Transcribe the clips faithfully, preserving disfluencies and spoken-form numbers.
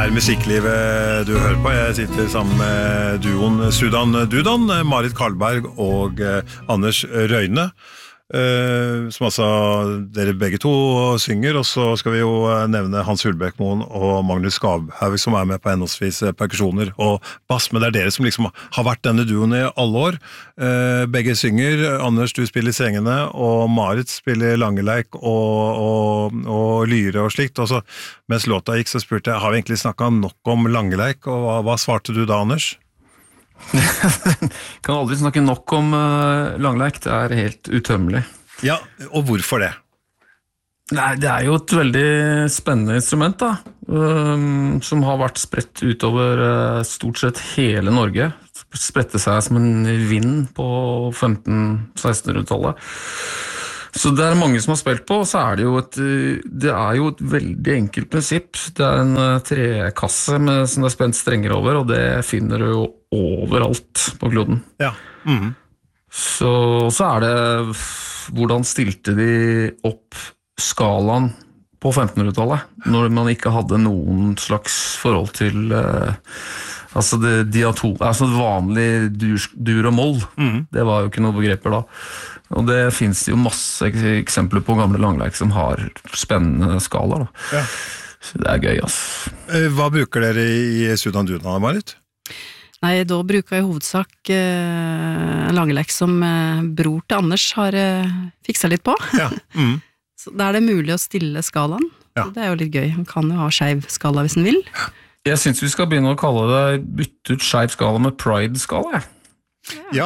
er Musikklivet du hører på. Jeg sitter sammen med duoen Sudan Dudan, Marit Karlberg og Anders Røyne, som altså dere begge to synger, og så skal vi jo nevne Hans Hulbækmoen og Magnus Skavhaug som er med på henholdsvis perkusjoner og bass, men det er dere som liksom har vært denne duoen i alle år. Begge synger, Anders du spiller sengene, og Marit spiller langeleik og, og, og lyre og slikt, og så mens låta gikk så spurte jeg, har vi egentlig snakket nok om langeleik, og hva, hva svarte du da, Anders? Kan aldri snakke nok om uh, langleik, det er helt utømmelig. Ja, og hvorfor det? Nei, det er jo et veldig spennende instrument da, um, som har vært spredt utover uh, stort sett hele Norge. Spredte seg som en vind på femten-sekstenhundretallet. Så det er mange som har spilt på, og så er det jo et, det er jo et veldig enkelt prinsipp. Det er en trekasse med, som det er spent strenger over, og det finner du jo overalt på kloden. Ja. Mm. Så, så er det, hvordan stilte de opp skalaen på femtenhundretallet, når man ikke hadde noen slags forhold til uh, altså det diaton, altså vanlig dur, dur og moll. Mm. Det var jo ikke noen begreper da. Og det finnes jo masse eksempler på gamle langleik som har spennende skala da. Ja. Så det er gøy, ass. Hva bruker dere i Sudan Dudan, Marit? Nei, da bruker jeg i hovedsak uh, en langleik som uh, bror til Anders har uh, fikset litt på. Ja. Mm. Så da er det mulig å stille skalaen. Ja. Det er jo litt gøy. Han kan jo ha skeiv skala hvis han vil. Jeg synes vi skal begynne å kalle det bytte ut skeiv skala med pride-skala, jeg. Ja,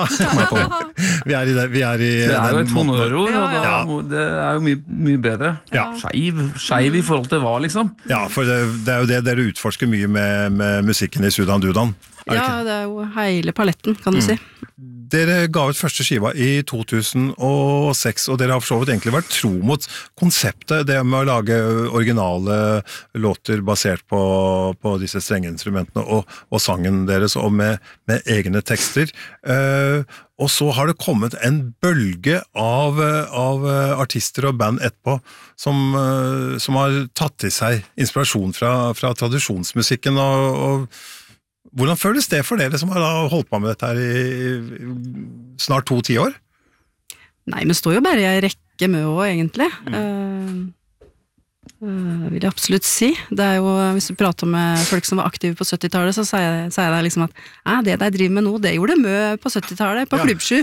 vi er i det. Vi er i det er jo et honnørord, og da, det er jo mye, mye bedre. Ja. Skeiv, skeiv i forhold til hva, liksom? Ja, for det, det er jo det dere utforsker mye med, med musikken i Sudan Dudan. Det ja, det er jo hele paletten, kan du mm. si. Dere ga ut første skiva i to tusen og seks, og dere har for så vidt egentlig vært tro mot konseptet, det med å lage originale låter basert på, på disse strengeinstrumentene og, og sangen deres, og med, med egne tekster. Uh, og så har det kommet en bølge av, av artister og band etterpå som, uh, som har tatt til seg inspirasjon fra, fra tradisjonsmusikken og, og hvordan føles det for dere som har holdt på med dette her i snart to tiår? Nei, men står jo bare i en rekke med også, egentlig. Mm. Uh, uh, vil jeg absolutt si. Det er jo, hvis du prater med folk som var aktive på syttitallet, så sier jeg, sier jeg liksom at ah, det de driver med nå, det gjorde mø på syttitallet, på ja. Klubbsju.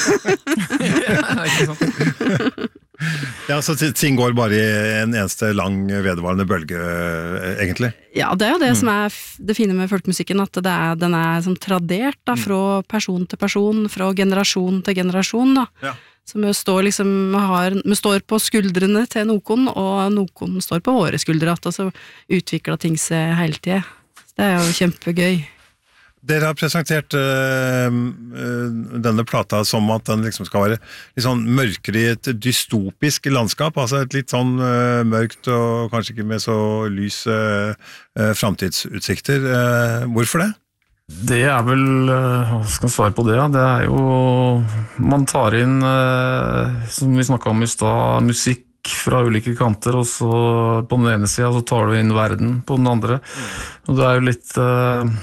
Ja, ikke sant. Ja, så ting går bare i en eneste lang vedvarende bølge, egentlig? Ja, det er jo det mm. som er det fine med folkemusikken, at det er, den er som tradert da, fra person til person, fra generasjon til generasjon. Da. Ja. Så vi står, liksom, har, vi står på skuldrene til noen, og noen står på våre skuldre, og så utvikler ting seg hele tiden. Det er jo kjempegøy. Dere har presentert uh, denne plata som at den liksom skal være litt sånn mørkere i et dystopisk landskap, altså et litt sånn uh, mørkt og kanskje ikke med så lys uh, uh, fremtidsutsikter. Uh, hvorfor det? Det er vel, hva skal jeg svare på det? Det er jo, man tar inn, uh, som vi snakket om i stad, musikk fra ulike kanter, og så på den ene siden så tar du inn verden på den andre. Og det er jo litt... Uh,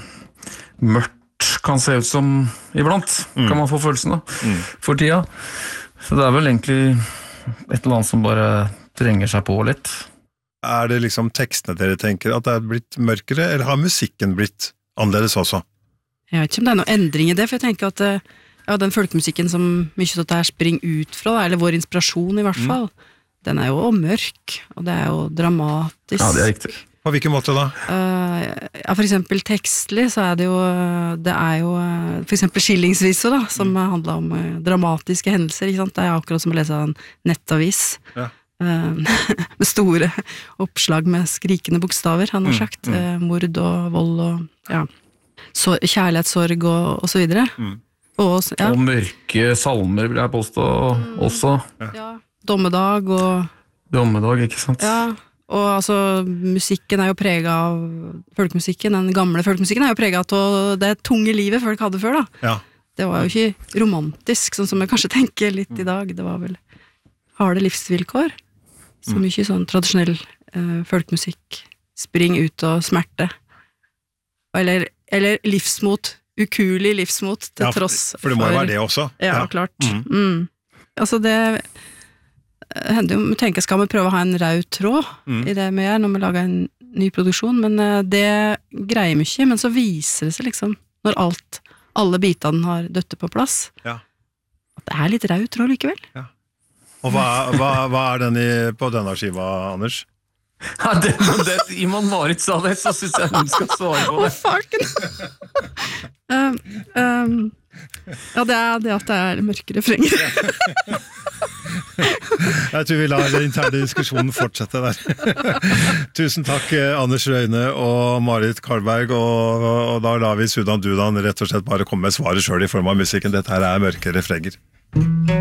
mørkt kan se ut som iblant, mm. kan man få følelsen da, mm. for tida. Så det er vel egentlig et eller annet som bare trenger seg på litt. Er det liksom tekstene dere tenker at det er blitt mørkere, eller har musikken blitt annerledes også? Jeg vet ikke om det er noen endring i det, for jeg tenker at ja, den folkemusikken som mye sånt her springer ut fra, eller vår inspirasjon i hvert fall, mm. den er jo mørk, og det er jo dramatisk. Ja, det er riktig. På hvilken måte da? Uh, ja, for eksempel tekstlig så er det jo, det er jo for eksempel skillingsviser da, som mm. handler om uh, dramatiske hendelser, ikke sant? Det er akkurat som å lese en nettavis. Ja. Uh, med store oppslag med skrikende bokstaver, han har sagt. Mm. Mm. Uh, mord og vold og ja, så, kjærlighetssorg og, og så videre. Mm. Og, ja. og mørke salmer vil jeg påstå mm. også. Ja. Ja. Dommedag og... Dommedag, ikke sant? Ja. Og altså, musikken er jo preget av folkemusikken, den gamle folkemusikken er jo preget av det tunge livet folk hadde før da. Ja. Det var jo ikke romantisk, sånn som jeg kanskje tenker litt i dag. Det var vel harde livsvilkår. Så mye sånn tradisjonell eh, folkemusikk. Spring ut og smerte. eller, eller livsmot, ukuelig livsmot, til Ja, tross for det må jo være det også. Ja, klart. Mm. Mm. Altså det hender jo, tenker skal vi prøve å ha en rød tråd Mm. i det vi gjør når vi lager en ny produksjon, men eh, det greier vi ikke, men så viser det seg liksom, når alt, alle bitene har døtte på plass, Ja. at det er litt rød tråd likevel. Og hva, hva, hva er den i, på denne skiva, Anders? Ja, det, det, I og med Marit sa det, så synes jeg hun skal svare på Å, det. farken! um, um, ja, det er det at det er mørke refrenger. Jeg tror vi lar den interne diskusjonen fortsette der. Tusen takk, Anders Røyne og Marit Karlberg, og, og da lar vi Sudan Dudan rett og slett bare komme med svaret selv i form av musikken. Dette her er mørke refrenger.